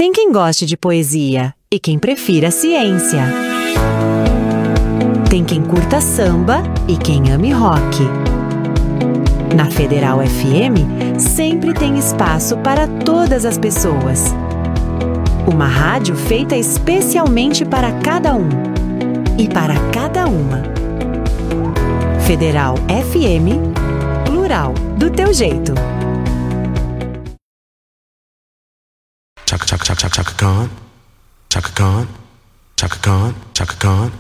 Tem quem goste de poesia e quem prefira ciência. Tem quem curta samba e quem ame rock. Na Federal FM, sempre tem espaço para todas as pessoas. Uma rádio feita especialmente para cada um e para cada uma. Federal FM, plural, do teu jeito. Chaka Khan, Chaka Khan, Chaka Khan, Chaka Khan.